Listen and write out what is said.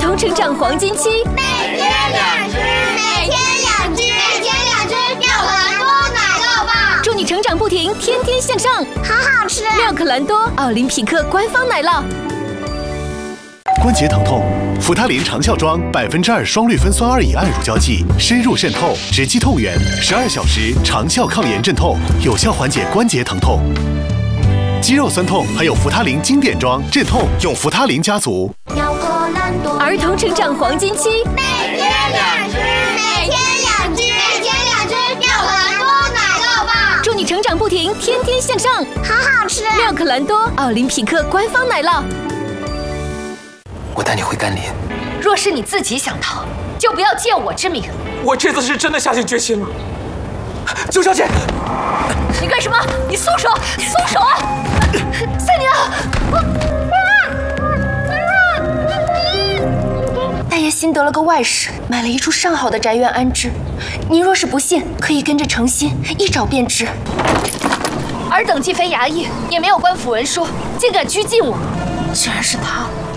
童成长黄金期， 每天2只，每天2只，每天2只妙可蓝多奶酪棒， 祝你成长不停，天天向上。 好好吃！ 妙可蓝多，奥林匹克官方奶酪。 关节疼痛，扶他林长效妆2%双氯芬酸2乙胺乳胶剂，深入渗透，直击痛源，12小时长效抗炎镇痛，有效缓解关节疼痛。肌肉酸痛还有扶他林经典装镇痛，用扶他林家族。 妙可蓝多， 儿童成长黄金期， 每天2只，每天2只，每天2只妙可蓝多奶酪棒， 祝你成长不停，天天向上。 好好吃！ 妙可蓝多，奥林匹克官方奶酪。 我带你回甘霖。 若是你自己想逃，就不要借我之名。 我这次是真的下定决心了。九小姐， 你干什么？你松手！松手啊！三娘，大爷新得了个外室，买了一处上好的宅院安置。您若是不信，可以跟着诚心一找便知。尔等既非衙役，也没有官府文书，竟敢拘禁我，竟然是他。